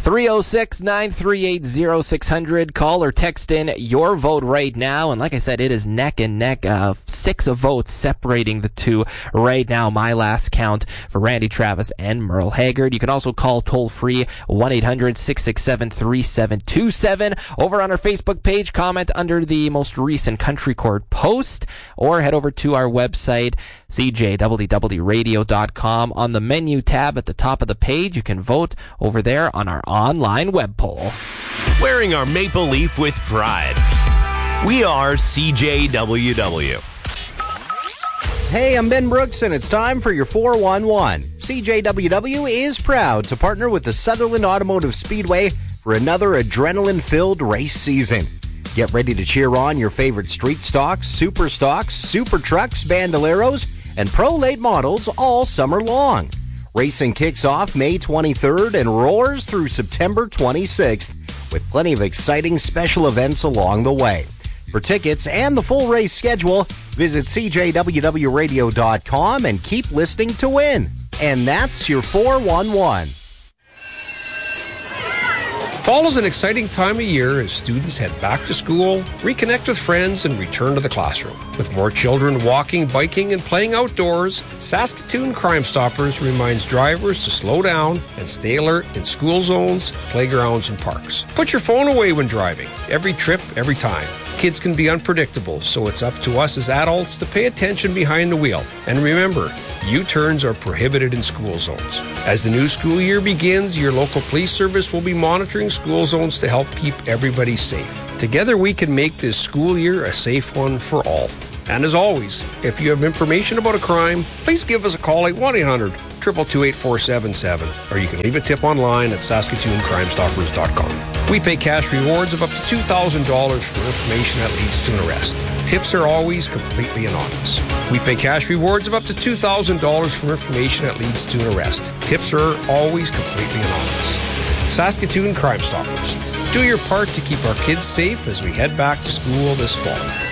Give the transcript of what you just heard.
306-938-0600. Call or text in your vote right now. And like I said, it is neck and neck. 6 votes separating the two right now. My last count for Randy Travis and Merle Haggard. You can also call toll-free 1-800-667-3727. Over on our Facebook page, comment under the most recent Country Court post, or head over to our website, cjwwradio.com. On the menu tab at the top of the page, you can vote over there on our online web poll. Wearing our maple leaf with pride. We are CJWW. Hey, I'm Ben Brooks, and it's time for your 411. CJWW is proud to partner with the Sutherland Automotive Speedway for another adrenaline-filled race season. Get ready to cheer on your favorite street stocks, super trucks, bandoleros, and pro late models all summer long. Racing kicks off May 23rd and roars through September 26th with plenty of exciting special events along the way. For tickets and the full race schedule, visit cjwwradio.com and keep listening to win. And that's your 411. Fall is an exciting time of year as students head back to school, reconnect with friends, and return to the classroom. With more children walking, biking, and playing outdoors, Saskatoon Crime Stoppers reminds drivers to slow down and stay alert in school zones, playgrounds, and parks. Put your phone away when driving. Every trip, every time. Kids can be unpredictable, so it's up to us as adults to pay attention behind the wheel. And remember, U-turns are prohibited in school zones. As the new school year begins, your local police service will be monitoring school zones to help keep everybody safe. Together we can make this school year a safe one for all. And as always, if you have information about a crime, please give us a call at 1-800-222-8477, or you can leave a tip online at SaskatoonCrimeStoppers.com. We pay cash rewards of up to $2,000 for information that leads to an arrest. Tips are always completely anonymous. We pay cash rewards of up to $2,000 for information that leads to an arrest. Tips are always completely anonymous. Saskatoon Crime Stoppers. Do your part to keep our kids safe as we head back to school this fall.